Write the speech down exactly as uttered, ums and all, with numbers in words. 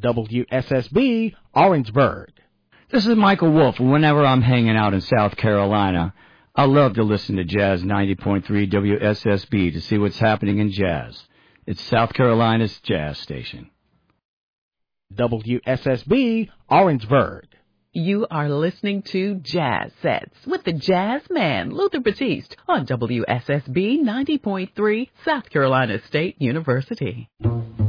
W S S B, Orangeburg. This is Michael Wolf. Whenever I'm hanging out in South Carolina, I love to listen to Jazz ninety point three W S S B to see what's happening in jazz. It's South Carolina's jazz station. W S S B, Orangeburg. You are listening to Jazz Sets with the Jazz Man, Luther Batiste, on W S S B ninety point three, South Carolina State University.